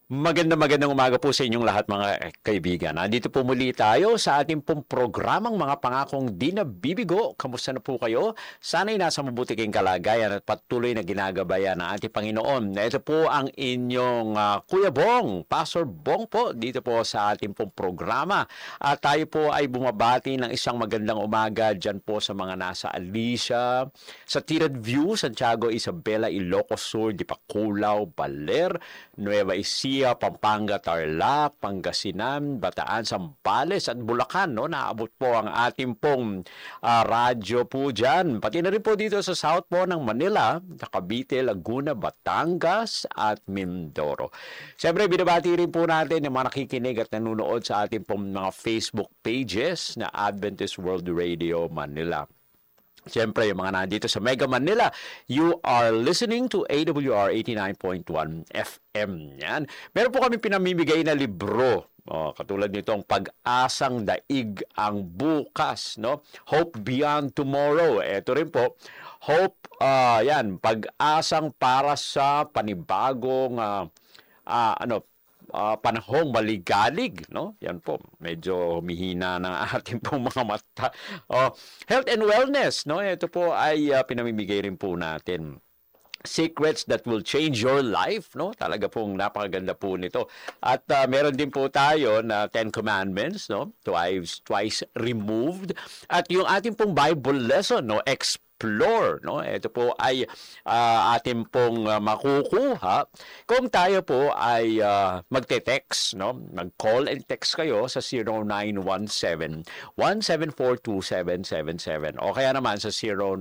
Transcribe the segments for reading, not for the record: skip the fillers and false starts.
Magandang umaga po sa inyong lahat mga kaibigan. Nandito po muli tayo sa ating pong programang mga pangakong di nabibigo. Kamusta na po kayo? Sana'y nasa mabuti kayong kalagayan at patuloy na ginagabayan ng ating Panginoon. Ito po ang inyong Kuya Bong, Pastor Bong po, dito po sa ating pong programa. At tayo po ay bumabati ng isang magandang umaga dyan po sa mga nasa Alicia, sa Tirad View, Santiago, Isabela, Ilocos Sur, Dipaculaw, Baler, Nueva Ecija, Pampanga, Tarlac, Pangasinan, Bataan, Zambales at Bulacan. No? Naabot po ang ating pong radyo po dyan. Pati na rin po dito sa south po ng Manila, Cavite, Laguna, Batangas at Mindoro. Siyempre, binabati rin po natin yung mga nakikinig at nanonood sa ating pong mga Facebook pages na Adventist World Radio Manila. Siyempre, yung mga nandito sa Mega Manila, you are listening to AWR 89.1 FM. Yan. Meron po kami pinamimigay na libro. Katulad nitong Pag-asang daig ang bukas, no? Hope Beyond Tomorrow. Ito rin po, Hope, pag-asang para sa panibagong panahong maligalig, no? Yan po, medyo humihina ng ating pong mga mata. Health and wellness, no? Ito po ay pinamimigay rin po natin. Secrets that will change your life, no? Talaga pong napakaganda po nito. At meron din po tayo na 10 Commandments, no? Twice removed. At yung ating pong Bible lesson, no? Explore, no? Ito po ay atin pong makukuha kung tayo po ay magte-text, no? Mag-call and text kayo sa 0917-1742777 o kaya naman sa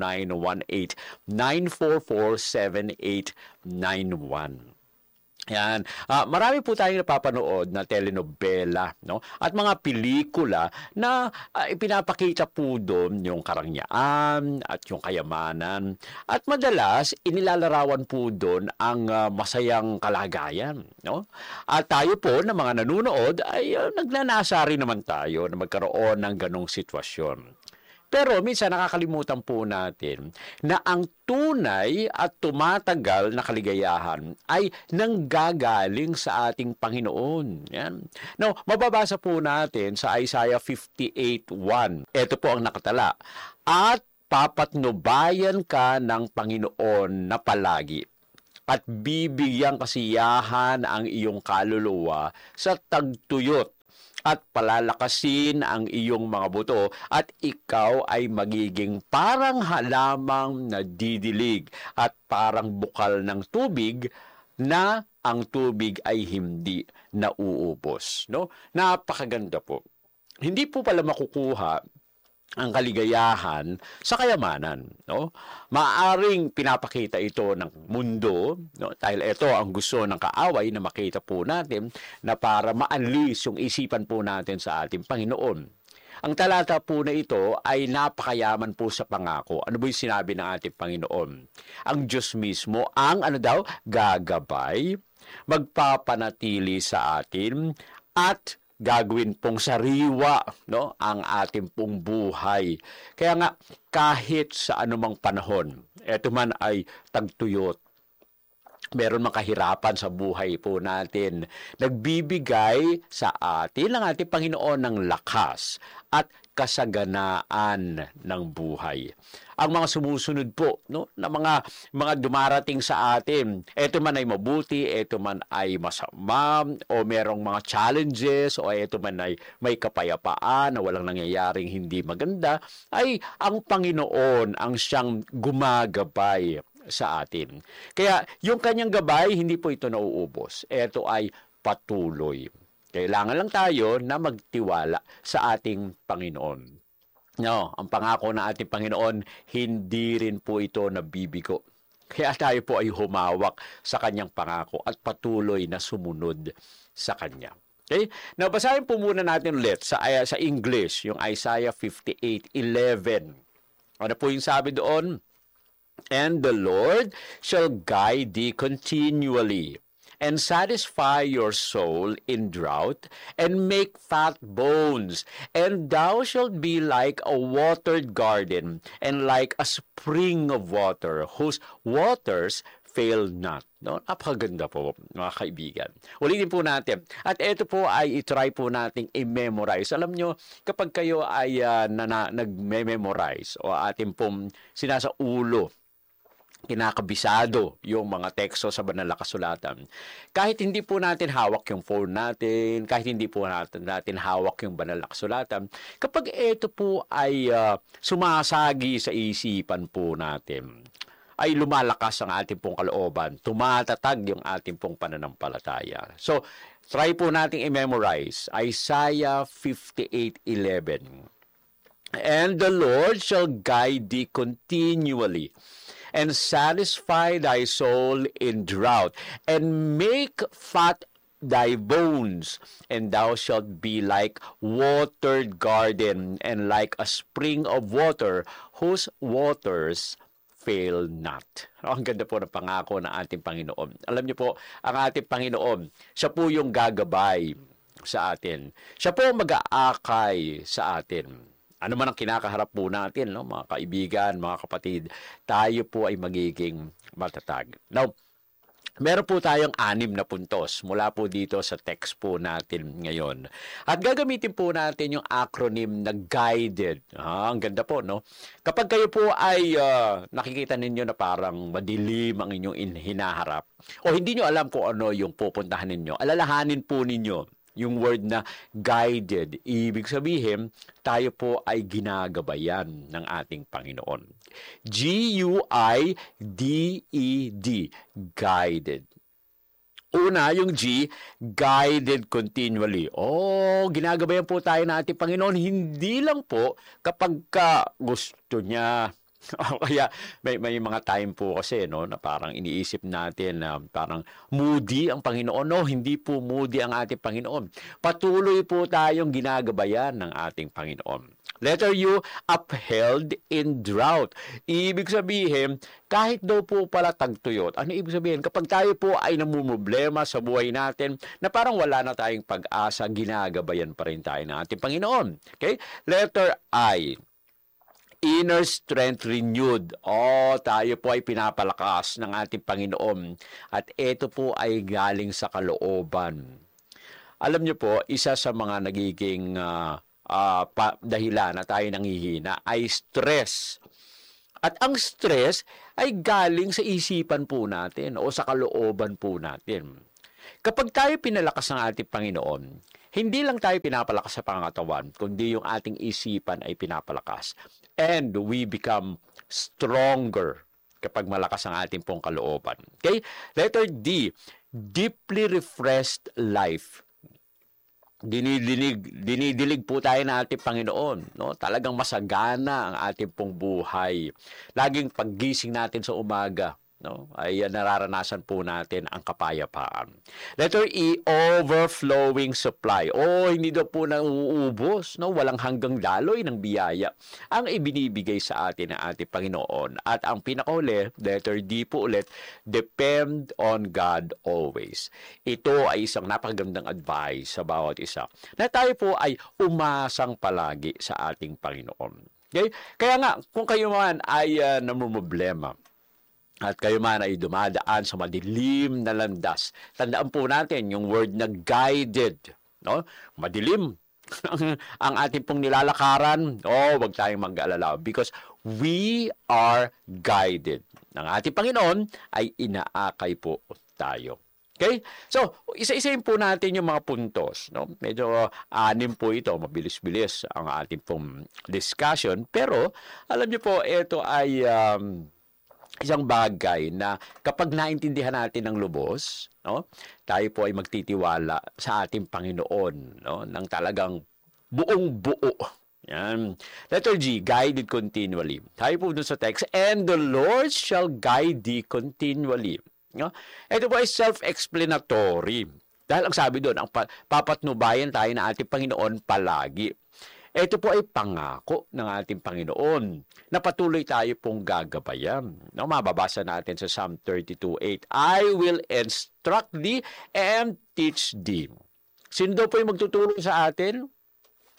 0918-944-7891. Yan. Marami po tayong napapanood na telenovela, no? At mga pelikula na ipinapakita po doon yung karangyaan at yung kayamanan. At madalas, inilalarawan po doon ang masayang kalagayan, no? At tayo po na mga nanunood ay nagnanasa rin naman tayo na magkaroon ng ganong sitwasyon. Pero minsan nakakalimutan po natin na ang tunay at tumatagal na kaligayahan ay nanggagaling sa ating Panginoon. Yan. Now, mababasa po natin sa Isaiah 58:1. Ito po ang nakatala. At papatnubayan ka ng Panginoon na palagi at bibigyan kasiyahan ang iyong kaluluwa sa tagtuyot at palalakasin ang iyong mga buto at ikaw ay magiging parang halamang nadidilig at parang bukal ng tubig na ang tubig ay hindi nauubos. No? Napakaganda po. Hindi po pala makukuha ang kaligayahan sa kayamanan, no? Maaaring pinapakita ito ng mundo, no? Dahil ito ang gusto ng kaaway na makita po natin na para maalis yung isipan po natin sa ating Panginoon. Ang talata po na ito ay napakayaman po sa pangako. Ano ba yung sinabi ng ating Panginoon? Ang Diyos mismo ang gagabay, magpapanatili sa atin at gagawin pong sariwa, no, ang ating pong buhay. Kaya nga, kahit sa anumang panahon, eto man ay tagtuyot, meron mang kahirapan sa buhay po natin, nagbibigay sa atin ang ating Panginoon ng lakas at kasaganaan ng buhay. Ang mga sumusunod po, no, na mga dumarating sa atin, ito man ay mabuti, ito man ay masama, o merong mga challenges, o ito man ay may kapayapaan na walang nangyayaring hindi maganda, ay ang Panginoon ang siyang gumagabay sa atin. Kaya yung kanyang gabay, hindi po ito nauubos. Ito ay patuloy. Kailangan lang tayo na magtiwala sa ating Panginoon. No, ang pangako ng ating Panginoon, hindi rin po ito nabibigo. Kaya tayo po ay humawak sa kanyang pangako at patuloy na sumunod sa kanya. Okay? Now, basahin po muna natin ulit sa English, yung Isaiah 58:11. Ano po yung sabi doon? And the Lord shall guide thee continually, and satisfy your soul in drought, and make fat bones. And thou shalt be like a watered garden, and like a spring of water, whose waters fail not. No? Napakaganda po, mga kaibigan. Ulitin po natin. At ito po ay itry po nating i-memorize. Alam nyo, kapag kayo ay nag-memorize o ating pong sinasaulo, kinakabisado yung mga teksto sa banal na kasulatan. Kahit hindi po natin hawak yung phone natin, kahit hindi po natin hawak yung banal na kasulatan, kapag ito po ay sumasagi sa isipan po natin, ay lumalakas ang ating pong kalooban, tumatatag yung ating pong pananampalataya. So, try po nating i-memorize Isaiah 58:11. And the Lord shall guide thee continually, and satisfy thy soul in drought, and make fat thy bones, and thou shalt be like watered garden, and like a spring of water, whose waters fail not. Ang ganda po ng pangako ng ating Panginoon. Alam niyo po, ang ating Panginoon, siya po yung gagabay sa atin. Siya po mag-aakay sa atin. Ano man ang kinakaharap po natin, no, mga kaibigan, mga kapatid, tayo po ay magiging matatag. Now, meron po tayong 6 na puntos mula po dito sa text po natin ngayon. At gagamitin po natin yung acronym na guided. Ang ganda po, no? Kapag kayo po ay nakikita ninyo na parang madilim ang inyong hinaharap, o hindi nyo alam kung ano yung pupuntahan ninyo, alalahanin po ninyo yung word na guided. Ibig sabihin, tayo po ay ginagabayan ng ating Panginoon. G-U-I-D-E-D, guided. Una, yung G, guided continually. Ginagabayan po tayo ng ating Panginoon, hindi lang po kapag gusto niya. Kaya may mga time po kasi, no, na parang iniisip natin na parang moody ang Panginoon. No, hindi po moody ang ating Panginoon. Patuloy po tayong ginagabayan ng ating Panginoon. Letter U, upheld in drought. Ibig sabihin, kahit daw po pala tagtuyot. Ano ibig sabihin? Kapag tayo po ay namumroblema sa buhay natin na parang wala na tayong pag-asa, ginagabayan pa rin tayo ng ating Panginoon. Okay? Letter I, inner strength renewed. Tayo po ay pinapalakas ng ating Panginoon. At ito po ay galing sa kalooban. Alam niyo po, isa sa mga nagiging dahilan na tayo nanghihina ay stress. At ang stress ay galing sa isipan po natin o sa kalooban po natin. Kapag tayo pinalakas ng ating Panginoon, hindi lang tayo pinapalakas sa pangatawan, kundi yung ating isipan ay pinapalakas. And we become stronger kapag malakas ang ating pong kalooban. Okay? Letter D, deeply refreshed life. Dinidilig po tayo ng ating Panginoon. No? Talagang masagana ang ating pong buhay. Laging paggising natin sa umaga, no, ay nararanasan po natin ang kapayapaan. Letter E, overflowing supply. Hindi daw po nauubos, no, walang hanggang daloy ng biyaya ang ibinibigay sa atin ng ating Panginoon. At ang pinakauli, letter D po ulit, depend on God always. Ito ay isang napakagandang advice sa bawat isa, na tayo po ay umasang palagi sa ating Panginoon. Okay? Kaya nga, kung kayo man ay namumblema, at kayo man ay dumadaan sa madilim na landas, tandaan po natin yung word na guided. No? Madilim ang ating pong nilalakaran. Wag tayong mag-alala because we are guided. Ng ating Panginoon ay inaakay po tayo. Okay? So, isa-isahin po natin yung mga puntos. No? Medyo 6 po ito, mabilis-bilis ang ating pong discussion. Pero, alam niyo po, ito ay isang bagay na kapag naintindihan natin ng lubos, no, tayo po ay magtitiwala sa ating Panginoon, no, ng talagang buong-buo. Yan. Letter G, guided continually. Tayo po dun sa text, and the Lord shall guide thee continually. No? Ito po ay self-explanatory. Dahil ang sabi doon, ang papatnubayan tayo ng ating Panginoon palagi. Ito po ay pangako ng ating Panginoon na patuloy tayo pong gagabayan. No, mababasa natin sa Psalm 32:8, I will instruct thee and teach thee. Sino daw po yung magtutulong sa atin?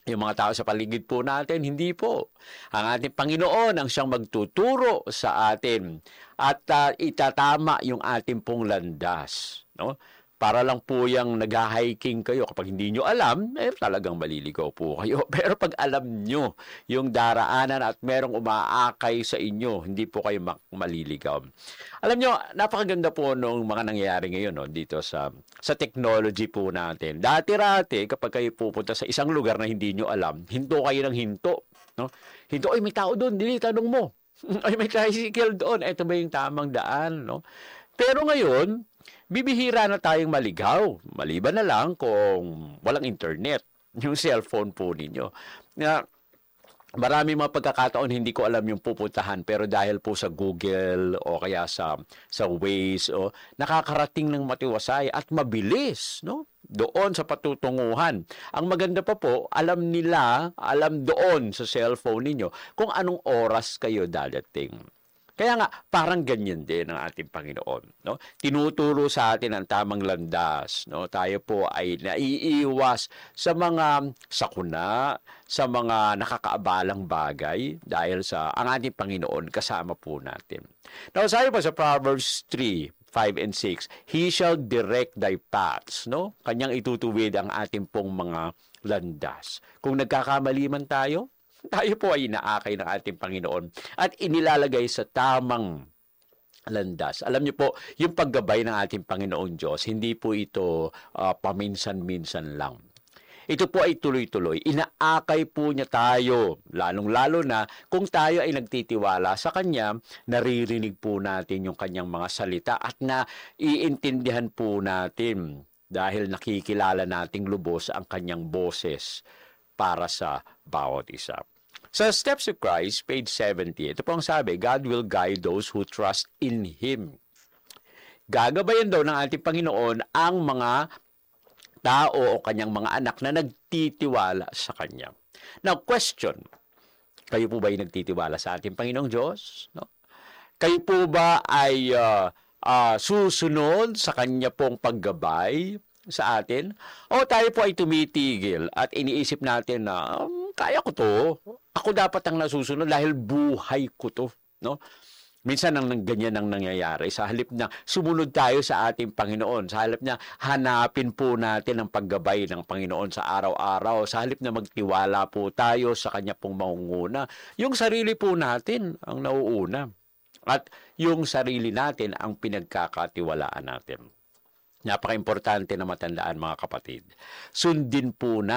Yung mga tao sa paligid po natin, hindi po. Ang ating Panginoon ang siyang magtuturo sa atin at itatama yung ating pong landas. No? Para lang po yung nag-hiking kayo. Kapag hindi nyo alam, talagang maliligaw po kayo. Pero pag alam nyo yung daraanan at merong umaakay sa inyo, hindi po kayo maliligaw. Alam nyo, napakaganda po nung mga nangyayari ngayon no, dito sa technology po natin. Dati-rati, kapag kayo pupunta sa isang lugar na hindi nyo alam, hinto kayo ng hinto. No? Hinto, ay may tao doon, dili, tanong mo. Ay may tricycle doon, ito ba yung tamang daan? No? Pero ngayon, bibihira na tayong maligaw. Maliban na lang kung walang internet, yung cellphone po ninyo. Na marami mga pagkakataon hindi ko alam yung pupuntahan pero dahil po sa Google o kaya sa Waze o nakakarating ng matiwasay at mabilis no doon sa patutunguhan. Ang maganda pa po, alam doon sa cellphone ninyo kung anong oras kayo dadating. Kaya nga, parang ganyan din ang ating Panginoon. No? Tinuturo sa atin ang tamang landas. No? Tayo po ay naiiwas sa mga sakuna, sa mga nakakaabalang bagay dahil sa ang ating Panginoon kasama po natin. Now, sabi po sa Proverbs 3, 5 and 6, He shall direct thy paths. No? Kanyang itutuwid ang ating pong mga landas. Kung nagkakamali man tayo po ay inaakay ng ating Panginoon at inilalagay sa tamang landas. Alam niyo po, yung paggabay ng ating Panginoon Diyos, hindi po ito paminsan-minsan lang. Ito po ay tuloy-tuloy. Inaakay po niya tayo, lalong-lalo na kung tayo ay nagtitiwala sa Kanya, naririnig po natin yung Kanyang mga salita at naiintindihan po natin dahil nakikilala nating lubos ang Kanyang boses para sa bawat isa. Sa Steps of Christ, page 70, ito po ang sabi, God will guide those who trust in Him. Gagabayan daw ng ating Panginoon ang mga tao o kanyang mga anak na nagtitiwala sa Kanya. Now, question, kayo po ba ay nagtitiwala sa ating Panginoong Diyos? No? Kayo po ba ay susunod sa Kanya pong paggabay sa atin? O tayo po ay tumitigil at iniisip natin na, kaya ko to. Ako dapat ang nasusunod dahil buhay ko to. No? Minsan ganyan ang nangyayari. Sa halip na sumunod tayo sa ating Panginoon, sa halip na hanapin po natin ang paggabay ng Panginoon sa araw-araw, sa halip na magtiwala po tayo sa Kanya pong mangunguna, yung sarili po natin ang nauuna. At yung sarili natin ang pinagkakatiwalaan natin. Napaka-importante na matandaan mga kapatid. Sundin po